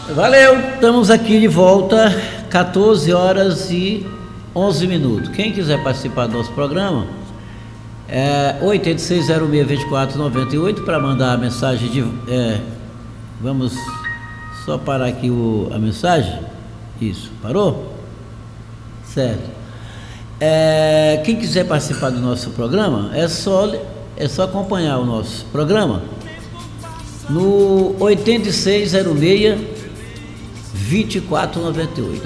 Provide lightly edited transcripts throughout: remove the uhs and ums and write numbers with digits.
Valeu, estamos aqui de volta, 14 horas e 11 minutos. Quem quiser participar do nosso programa, 8606062498 para mandar a mensagem de... vamos só parar aqui a mensagem. Isso, parou? Certo. Quem quiser participar do nosso programa, é só acompanhar o nosso programa no 8606-2498.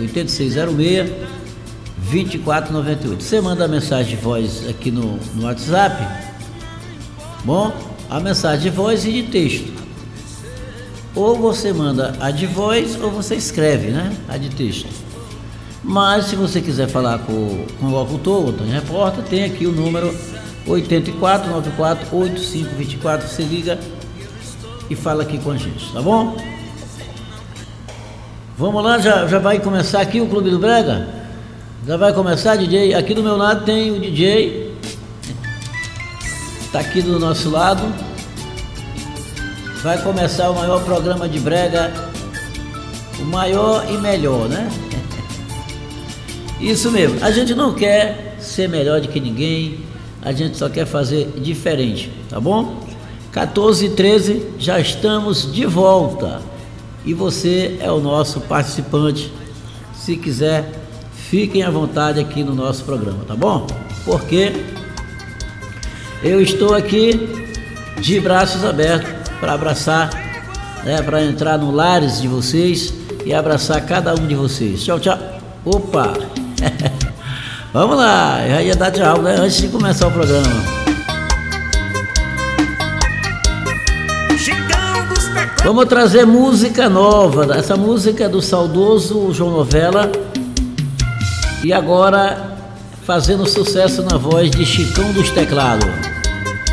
8606-2498. Você manda a mensagem de voz aqui no WhatsApp. Bom, a mensagem de voz e de texto. Ou você manda a de voz ou você escreve, né? A de texto. Mas se você quiser falar com o locutor, o Antônio Repórter, tem aqui o número 8494-8524. Você liga e fala aqui com a gente, tá bom? Vamos lá, já vai começar aqui o Clube do Brega? Já vai começar, DJ? Aqui do meu lado tem o DJ, tá aqui do nosso lado. Vai começar o maior programa de brega, o maior e melhor, né? Isso mesmo, a gente não quer ser melhor do que ninguém, a gente só quer fazer diferente, tá bom? 14h13, já estamos de volta e você é o nosso participante. Se quiser, fiquem à vontade aqui no nosso programa, tá bom? Porque eu estou aqui de braços abertos para abraçar, para entrar no lares de vocês e abraçar cada um de vocês. Tchau, tchau. Opa! Vamos lá, eu já ia dar tchau, né? Antes de começar o programa. Vamos trazer música nova. Essa música é do saudoso João Novella. E agora fazendo sucesso na voz de Chicão dos Teclados.